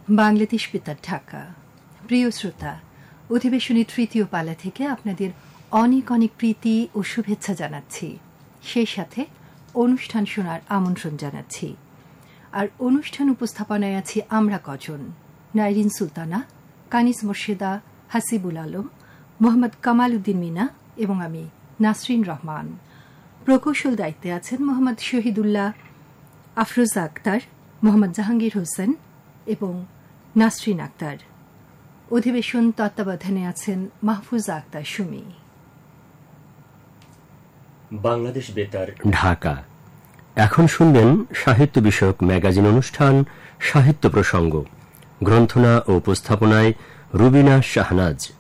বাংলাদেশ বেতার ঢাকা। প্রিয় শ্রোতা, অধিবেশনের তৃতীয় পালা থেকে আপনাদের অনেক অনেক প্রীতি ও শুভেচ্ছা জানাচ্ছি। সেই সাথে অনুষ্ঠান শোনার আমন্ত্রণ জানাচ্ছি। আর অনুষ্ঠান উপস্থাপনায় আছি আমরা কজন: নাইরিন সুলতানা, কানিস মোর্শেদা, হাসিবুল আলম, মোহাম্মদ কামাল উদ্দিন মিনা এবং আমি নাসরিন রহমান। প্রকৌশল দায়িত্বে আছেন মোহাম্মদ শহীদুল্লাহ, আফরোজা আক্তার, মোহাম্মদ জাহাঙ্গীর হোসেন এবং নাসরিন আক্তার। অধিবেশন তত্ত্বাবধানে আছেন মাহফুজা আক্তার সুমি। বাংলাদেশ বেতার ঢাকা। এখন শুনবেন সাহিত্য বিষয়ক ম্যাগাজিন অনুষ্ঠান সাহিত্য প্রসঙ্গ। গ্রন্থনা ও উপস্থাপনায় রুবিনা শাহনাজ।